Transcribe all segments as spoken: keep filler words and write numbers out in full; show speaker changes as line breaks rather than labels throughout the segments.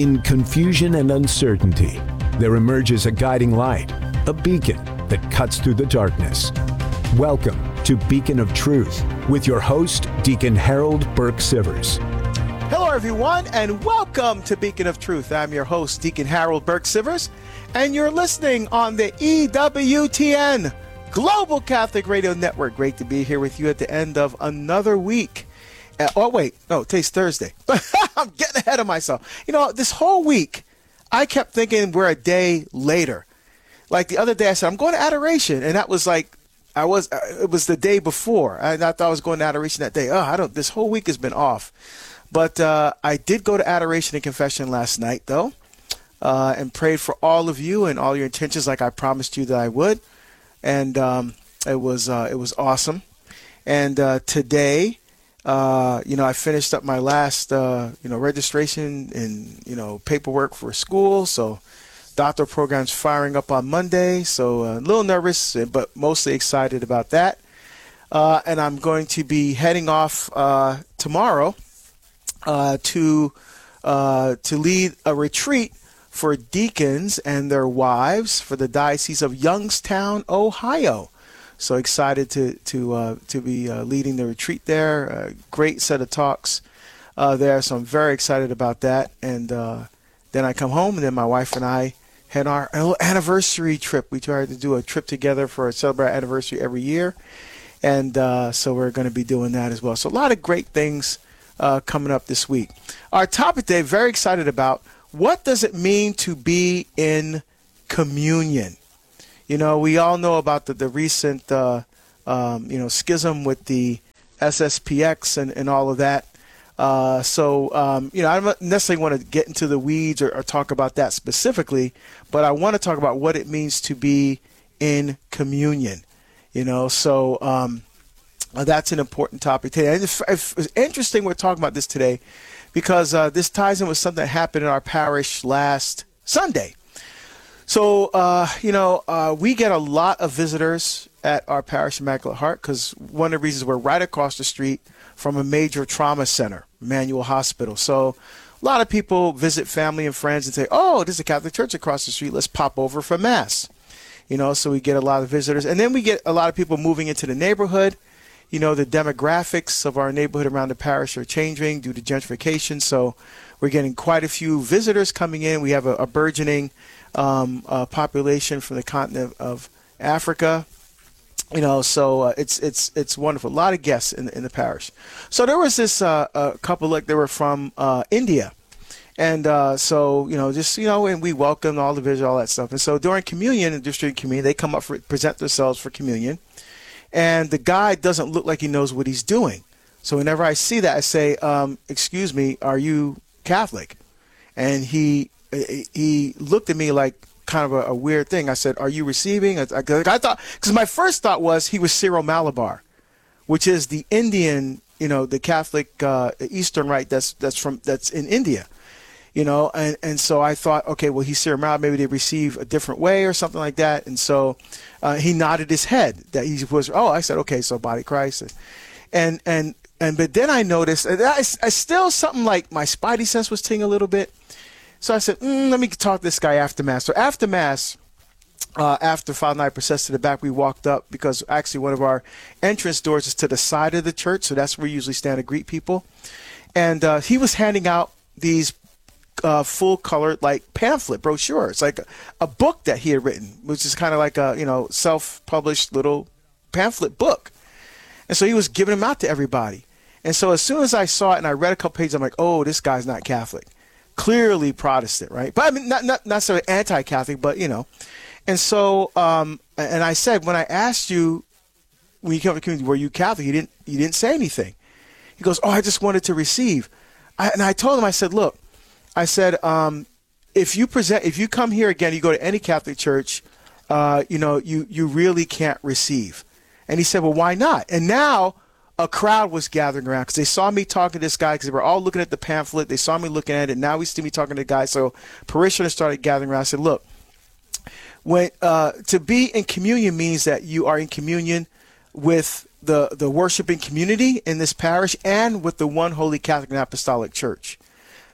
In confusion and uncertainty, there emerges a guiding light, a beacon that cuts through the darkness. Welcome to Beacon of Truth with your host, Deacon Harold Burke-Sivers.
Hello, everyone, and welcome to Beacon of Truth. I'm your host, Deacon Harold Burke-Sivers, and you're listening on the E W T N Global Catholic Radio Network. Great to be here with you at the end of another week. Uh, oh, wait. No, today's Thursday. I'm getting ahead of myself. You know, this whole week, I kept thinking we're a day later. Like the other day, I said, I'm going to adoration. And that was like, I was, uh, it was the day before. I, I thought I was going to adoration that day. Oh, I don't, this whole week has been off. But uh, I did go to adoration and confession last night, though, uh, and prayed for all of you and all your intentions like I promised you that I would. And um, it was, uh, it was awesome. And uh, today, Uh, you know, I finished up my last, uh, you know, registration and, you know, paperwork for school. So doctoral program's firing up on Monday. So uh, a little nervous, but mostly excited about that. Uh, and I'm going to be heading off uh, tomorrow uh, to uh, to lead a retreat for deacons and their wives for the Diocese of Youngstown, Ohio. So excited to to uh, to be uh, leading the retreat there. A great set of talks uh, there. So I'm very excited about that. And uh, then I come home, and then my wife and I had our little anniversary trip. We tried to do a trip together for a celebrate our anniversary every year, and uh, so we're going to be doing that as well. So a lot of great things uh, coming up this week. Our topic today, very excited about, what does it mean to be in communion? You know, we all know about the, the recent, uh, um, you know, schism with the S S P X and, and all of that. Uh, so, um, you know, I don't necessarily want to get into the weeds or, or talk about that specifically, but I want to talk about what it means to be in communion, you know. So um, that's an important topic today. And it's, it's interesting we're talking about this today because uh, this ties in with something that happened in our parish last Sunday. So, uh, you know, uh, we get a lot of visitors at our parish Immaculate Heart because one of the reasons we're right across the street from a major trauma center, Emmanuel Hospital. So a lot of people visit family and friends and say, oh, there's a Catholic church across the street. Let's pop over for Mass. You know, so we get a lot of visitors. And then we get a lot of people moving into the neighborhood. You know, the demographics of our neighborhood around the parish are changing due to gentrification. So we're getting quite a few visitors coming in. We have a, a burgeoning Um, uh, population from the continent of Africa, you know, so uh, it's it's it's wonderful. A lot of guests in in the parish. So there was this uh, a couple, like they were from uh, India, and uh, so you know, just you know, and we welcomed all the visitors, all that stuff. And so during communion and district communion, they come up for present themselves for communion, and the guy doesn't look like he knows what he's doing. So whenever I see that, I say, um, "Excuse me, are you Catholic?" And he. He looked at me like kind of a, a weird thing. I said, are you receiving? I, I, I thought, because my first thought was he was Syro-Malabar, which is the Indian, you know, the Catholic uh, Eastern Rite that's that's from that's in India, you know, and, and so I thought, okay, well, he's Syro-Malabar, maybe they receive a different way or something like that. And so uh, he nodded his head that he was, oh, I said, okay, so body of Christ. And, and, and, but then I noticed, I, I still something like my spidey sense was tingling a little bit. So I said, mm, let me talk to this guy after Mass. So after Mass, uh, after Father and I processed to the back, we walked up because actually one of our entrance doors is to the side of the church. So that's where we usually stand to greet people. And uh, he was handing out these uh, full-colored, like, pamphlet brochures, like a, a book that he had written, which is kind of like a, you know, self-published little pamphlet book. And so he was giving them out to everybody. And so as soon as I saw it and I read a couple pages, I'm like, oh, this guy's not Catholic. Clearly Protestant, right? But I mean, not not not necessarily anti-Catholic, but you know. And so, um, and I said, when I asked you when you came to the community, were you Catholic? You didn't. You didn't say anything. He goes, oh, I just wanted to receive. I, and I told him, I said, look, I said, um, if you present, if you come here again, you go to any Catholic church, uh, you know, you you really can't receive. And he said, well, why not? And now a crowd was gathering around because they saw me talking to this guy because they were all looking at the pamphlet. They saw me looking at it. Now we see me talking to the guy. So parishioners started gathering around. I said, look, when uh, to be in communion means that you are in communion with the, the worshiping community in this parish and with the one Holy Catholic and Apostolic Church.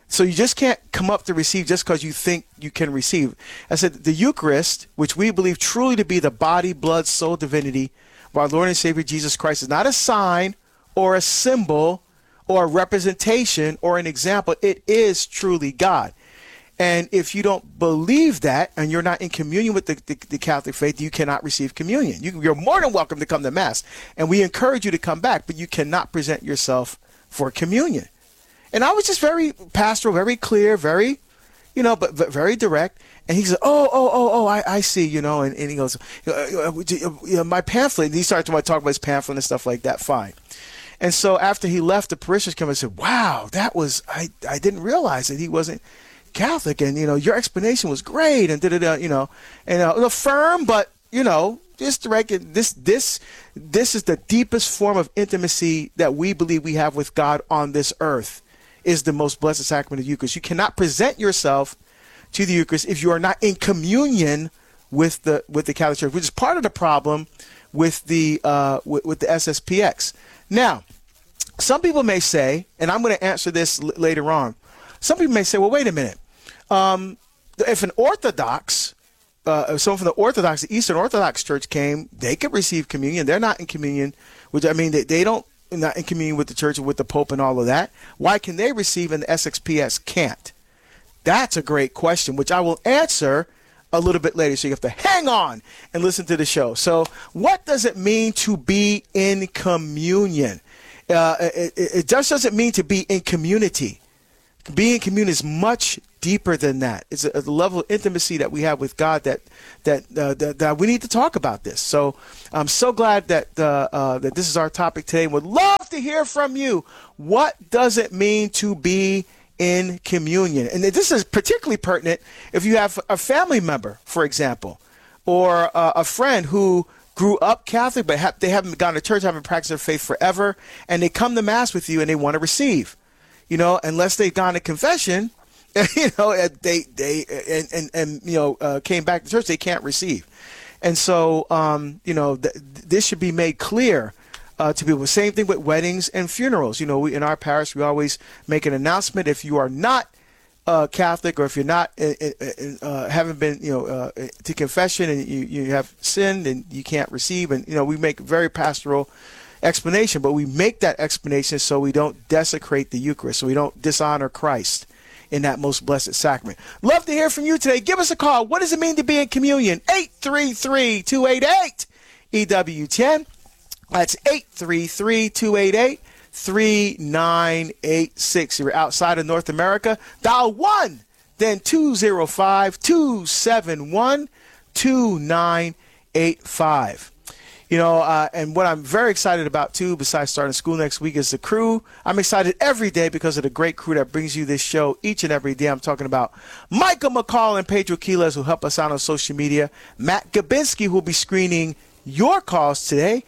So you just can't come up to receive just because you think you can receive. I said the Eucharist, which we believe truly to be the body, blood, soul, divinity of our Lord and Savior Jesus Christ, is not a sign or a symbol or a representation or an example. It is truly God. And if you don't believe that and you're not in communion with the, the, the Catholic faith, you cannot receive communion. You, you're more than welcome to come to Mass. And we encourage you to come back, but you cannot present yourself for communion. And I was just very pastoral, very clear, very, you know, but, but very direct. And he said, oh, oh, oh, oh, I, I see, you know. And, and he goes, you know, my pamphlet. And he started to talk about his pamphlet and stuff like that. Fine. And so after he left, the parishioners came and said, wow, that was, I, I didn't realize that he wasn't Catholic. And, you know, your explanation was great. And, da, da, da, you know, and uh, firm, but, you know, just direct. This, this, this is the deepest form of intimacy that we believe we have with God on this earth. Is the most blessed sacrament of the Eucharist. You cannot present yourself to the Eucharist if you are not in communion with the with the Catholic Church, which is part of the problem with the uh, with, with the S S P X. Now, some people may say, and I'm going to answer this l- later on. Some people may say, well, wait a minute. Um, if an Orthodox, uh, if someone from the Orthodox, the Eastern Orthodox Church came, they could receive communion. They're not in communion, which I mean, they, they don't. Not in communion with the church and with the Pope and all of that. Why can they receive and the S X P S can't? That's a great question, which I will answer a little bit later. So you have to hang on and listen to the show. So what does it mean to be in communion? Uh, it, it just doesn't mean to be in community. Being in communion is much deeper than that. It's a, a level of intimacy that we have with God that that, uh, that that we need to talk about this. So I'm so glad that uh, uh, that this is our topic today. And would love to hear from you. What does it mean to be in communion? And this is particularly pertinent if you have a family member, for example, or uh, a friend who grew up Catholic, but ha- they haven't gone to church, haven't practiced their faith forever, and they come to Mass with you and they want to receive. You know, unless they've gone to confession, you know, they they and and, and you know uh, came back to church, they can't receive. And so, um, you know, th- this should be made clear uh, to people. Same thing with weddings and funerals. You know, we, in our parish, we always make an announcement. If you are not uh, Catholic, or if you're not uh, uh, haven't been, you know, uh, to confession, and you you have sinned and you can't receive, and you know, we make very pastoral explanation, but we make that explanation so we don't desecrate the Eucharist, so we don't dishonor Christ in that most blessed sacrament. Love to hear from you today. Give us a call. What does it mean to be in communion? eight three three, two eight eight, E W ten. That's eight three three, two eight eight, three nine eight six. If you're outside of North America, dial one, then two zero five, two seven one, two nine eight five. You know, uh, and what I'm very excited about, too, besides starting school next week, is the crew. I'm excited every day because of the great crew that brings you this show each and every day. I'm talking about Michael McCall and Pedro Quiles, who help us out on social media, Matt Gabinski, who will be screening your calls today,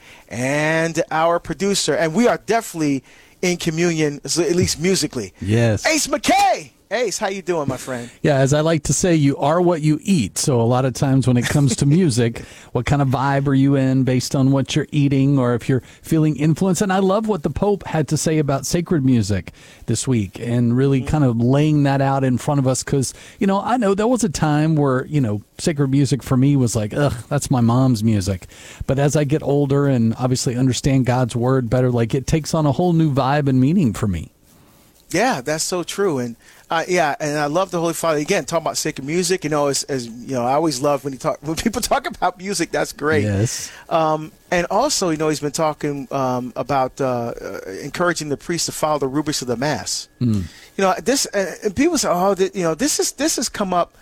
and our producer. And we are definitely in communion, at least musically.
Yes.
Ace McKay. Ace, how you doing, my friend?
Yeah, as I like to say, you are what you eat. So a lot of times when it comes to music, what kind of vibe are you in based on what you're eating, or if you're feeling influence? And I love what the Pope had to say about sacred music this week, and really kind of laying that out in front of us. Because, you know, I know there was a time where, you know, sacred music for me was like, ugh, that's my mom's music. But as I get older and obviously understand God's word better, like it takes on a whole new vibe and meaning for me.
Yeah, that's so true. And uh, yeah, and I love the Holy Father again talking about sacred music. You know, as, as you know, I always love when he talk when people talk about music. That's great.
Yes.
Um, and also, you know, he's been talking um, about uh, uh, encouraging the priests to follow the rubrics of the Mass. Mm. You know, this uh, and people say, oh, th- you know, this is this has come up.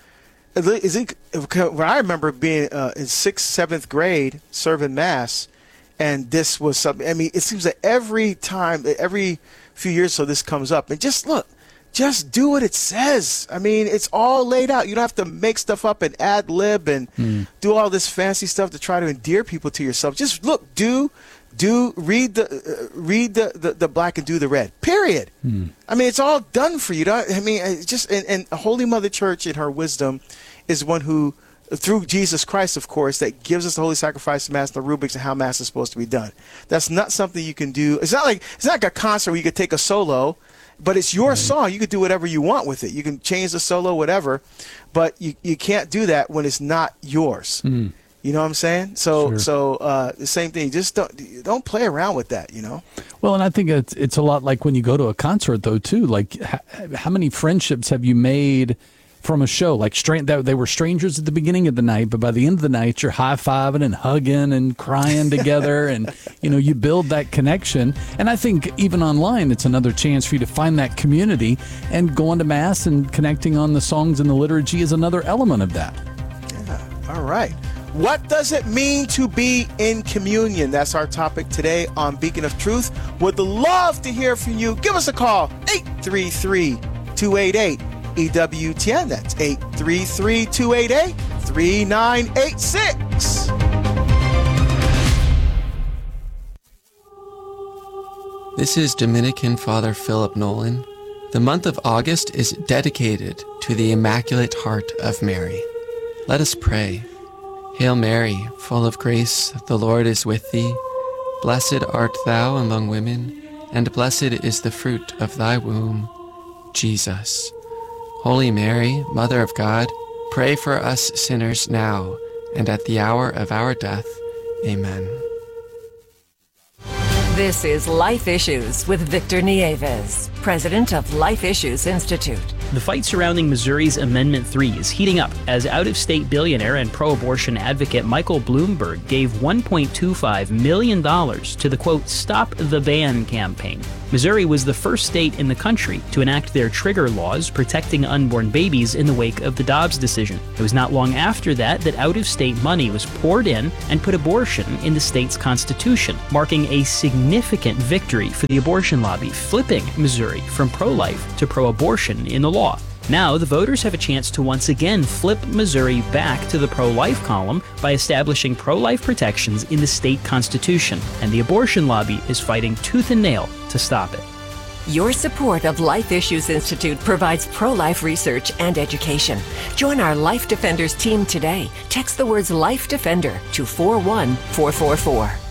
Is it, when I remember being uh, in sixth, seventh grade serving Mass, and this was something. I mean, it seems that every time, every few years, so this comes up, and just look, just do what it says. I mean, it's all laid out. You don't have to make stuff up and ad lib and mm. do all this fancy stuff to try to endear people to yourself. Just look, do, do read the uh, read the, the the black and do the red. Period. Mm. I mean, it's all done for you. I mean, it's just and, and Holy Mother Church in her wisdom is one who, through Jesus Christ, of course, that gives us the holy sacrifice, Mass, the rubrics, and how Mass is supposed to be done. That's not something you can do. It's not like it's not like a concert where you could take a solo but it's your song. You can do whatever you want with it. You can change the solo, whatever, but you, you can't do that when it's not yours. Mm. You know what I'm saying? So, sure. so uh, the same thing. Just don't don't play around with that. You know.
Well, and I think it's it's a lot like when you go to a concert, though, too. Like, how, how many friendships have you made from a show? Like, stra- that they were strangers at the beginning of the night, but by the end of the night, you're high-fiving and hugging and crying together, and you know, you build that connection. And I think even online, it's another chance for you to find that community, and going to Mass and connecting on the songs and the liturgy is another element of that.
Yeah. All right. What does it mean to be in communion? That's our topic today on Beacon of Truth. Would love to hear from you. Give us a call, eight three three, two eight eight, E W T N. That's eight three three, two eight eight, three nine eight six.
This is Dominican Father Philip Nolan. The month of August is dedicated to the Immaculate Heart of Mary. Let us pray. Hail Mary, full of grace, the Lord is with thee. Blessed art thou among women, and blessed is the fruit of thy womb, Jesus. Holy Mary, Mother of God, pray for us sinners now and at the hour of our death. Amen.
This is Life Issues with Victor Nieves, president of Life Issues Institute.
The fight surrounding Missouri's Amendment three is heating up as out-of-state billionaire and pro-abortion advocate Michael Bloomberg gave one point two five million dollars to the, quote, Stop the Ban campaign. Missouri was the first state in the country to enact their trigger laws protecting unborn babies in the wake of the Dobbs decision. It was not long after that that out-of-state money was poured in and put abortion in the state's constitution, marking a significant victory for the abortion lobby, flipping Missouri from pro-life to pro-abortion in the law. Now, the voters have a chance to once again flip Missouri back to the pro-life column by establishing pro-life protections in the state constitution, and the abortion lobby is fighting tooth and nail to stop it.
Your support of Life Issues Institute provides pro-life research and education. Join our Life Defenders team today. Text the words Life Defender to four one four four four.